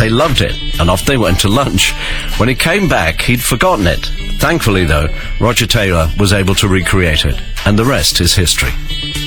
They loved it, and off they went to lunch. When he came back, he'd forgotten it. Thankfully, though, Roger Taylor was able to recreate it, and the rest is history.